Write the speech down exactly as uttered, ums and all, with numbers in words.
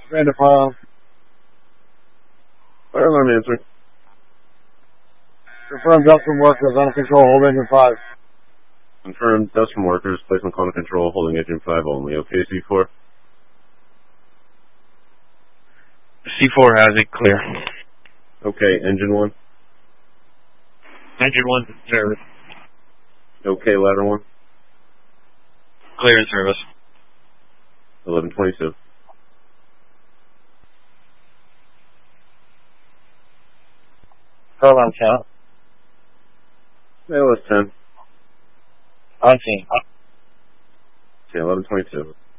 Random file. Fire alarm answering. Confirm dust from workers on control, hold engine five. Confirmed dust from workers, placement on control, holding engine five only. Okay, C four? C four has it, clear. Okay, engine one? Engine one, service. Okay, ladder one? Clear in service. eleven twenty-two. Call on count. A L S ten. On scene. Okay, eleven twenty-two.